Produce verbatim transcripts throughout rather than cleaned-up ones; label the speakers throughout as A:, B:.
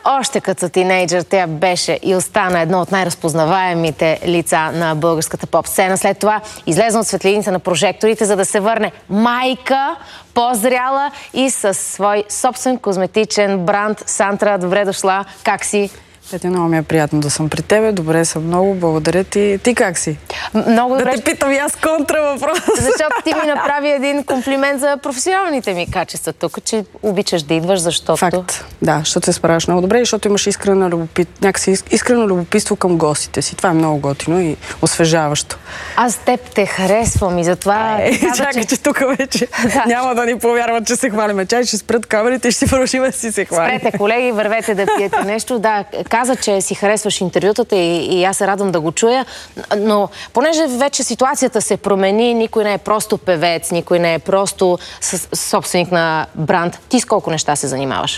A: Още като тинейджър тя беше и остана едно от най-разпознаваемите лица на българската поп-сцена. След това излезна от светлините на прожекторите, за да се върне майка, по-зряла и със свой собствен козметичен бранд. Сандра, добре дошла. Как си?
B: Петя, много ми е приятно да съм при тебе. Добре съм много. Благодаря ти. Ти как си?
A: Много добре.
B: Да те питам и аз контра въпрос.
A: Защото ти ми направи един комплимент за професионалните ми качества тук, че обичаш да идваш, защото...
B: Факт. Да, защото се справяш много добре и защото имаш искрено любопитство, някакси искрено любопитство към гостите си. Това е много готино и освежаващо.
A: Аз теб те харесвам и затова...
B: Е, чакай, че, че тук вече да. Няма да ни повярват, че се хвалиме. Чай, ще спрат камерите и ще продължим да си се хвалим.
A: Спрете, колеги, вървете да пиете нещо. Да, каза, че си харесваш интервютата и, и аз се радвам да го чуя, но понеже вече ситуацията се промени, никой не е просто певец, никой не е просто собственик на бранд. Ти с колко неща се занимаваш?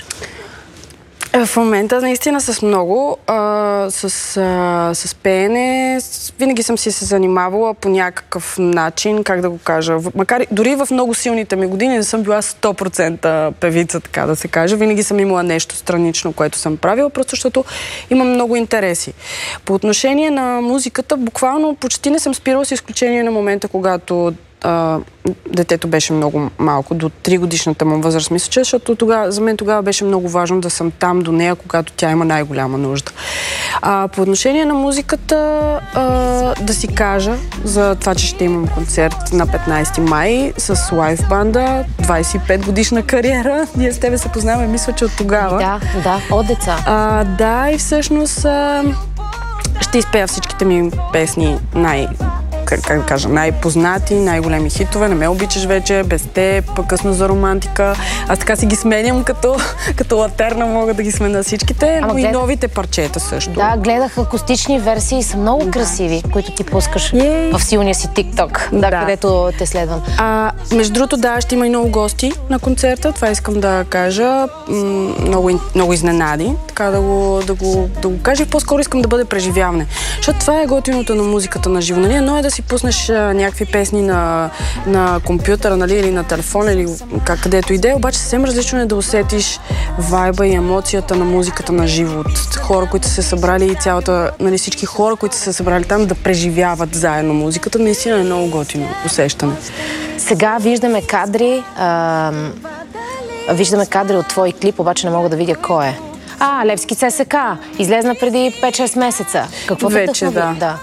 B: В момента наистина с много, а, с, а, с пеене. Винаги съм си се занимавала по някакъв начин, как да го кажа. Макар и дори в много силните ми години не съм била сто процента певица, така да се каже. Винаги съм имала нещо странично, което съм правила, просто защото имам много интереси. По отношение на музиката, буквално почти не съм спирала, с изключение на момента, когато Uh, детето беше много малко, до три годишната му възраст, мисля, че, защото тогава, за мен тогава беше много важно да съм там до нея, когато тя има най-голяма нужда. Uh, по отношение на музиката, uh, да си кажа за това, че ще имам концерт на петнайсети май с лайв банда, двайсет и пет годишна кариера. Ние с тебе се познаваме, мисля, че от тогава.
A: Да, да, от деца.
B: Uh, да, и всъщност uh, ще изпея всичките ми песни най- как да кажа, най-познати, най-големи хитове. Не ме обичаш вече, без теб, късно за романтика. Аз така си ги сменям като, като латерна, мога да ги смена всичките, но глед... и новите парчета също.
A: Да, гледах акустични версии, са много да. красиви, които ти пускаш Yay. в силния си TikTok, да, да. където те следвам.
B: А, между другото, да, ще има и много гости на концерта, това искам да кажа. Много, много изненади, така да го, да го, да го кажа и по-скоро искам да бъде преживяване. Защото това е готиното на музиката на живо. Нали? Едно е да си пуснеш а, някакви песни на, на компютъра, нали, или на телефона, или как, където иде, обаче съвсем различно е да усетиш вайба и емоцията на музиката на живо. От хора, които са се събрали и цялата, нали, всички хора, които са се събрали там да преживяват заедно музиката, наистина е много готино усещане.
A: Сега виждаме кадри, а, виждаме кадри от твой клип, обаче не мога да видя кой е. А, Левски ЦСК, излезна преди пет-шест месеца. Какво те
B: Вече, да. да.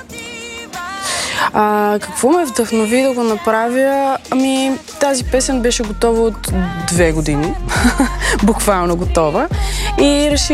B: А, какво ме вдъхнови да го направя? Ами, тази песен беше готова от две години. Буквално готова. И реших